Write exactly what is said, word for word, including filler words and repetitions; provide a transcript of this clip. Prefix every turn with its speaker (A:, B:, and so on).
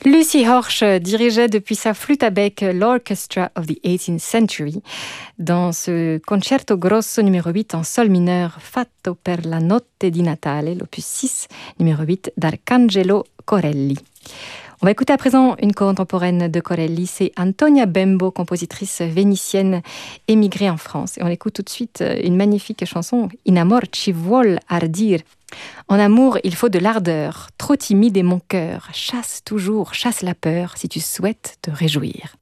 A: Lucy Horsch dirigeait depuis sa flûte à bec l'Orchestra of the eighteenth Century dans ce concerto grosso numéro huit en sol mineur fatto per la notte di Natale, l'opus six, numéro huit d'Arcangelo Corelli. On va écouter à présent une contemporaine de Corelli, c'est Antonia Bembo, compositrice vénitienne émigrée en France. Et on écoute tout de suite une magnifique chanson, In amor ci vuol ardir. En amour, il faut de l'ardeur. Trop timide est mon cœur. Chasse toujours, chasse la peur si tu souhaites te réjouir.